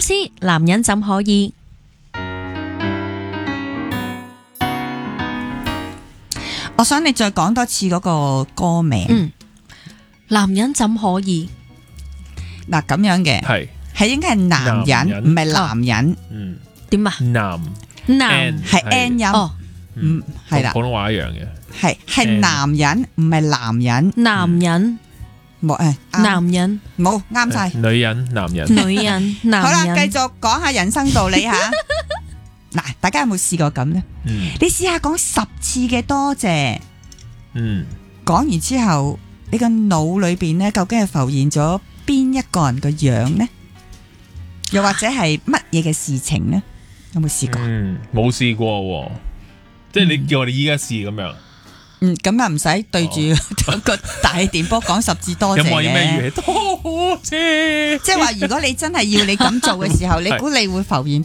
思，男人怎可以？ 我想你再講多次嗰個歌名。 男人怎可以？ 嗱咁樣嘅，係應該係男人，唔係男人。 點啊？男係 N 音，係啦， 普通話一樣嘅。 係男人，唔係男人。 男人冇男人冇啱晒。 女人、男人、 女人、男人。 好啦，繼續講下人生道理吓。嗱，大家有冇試過咁呢？你試下講10次嘅多謝。講完之後，你個腦裏邊呢，究竟係浮現咗邊一個人個樣呢？又或者係乜嘢嘅事情呢？有冇試過？ 冇試過喎，即係你叫我哋依家試咁樣。 咁啊唔使對住個大氣電波講10次多謝嘅。 有冇咩語氣？多謝。 即係話，如果你真係要你咁做嘅時候，你估你會浮現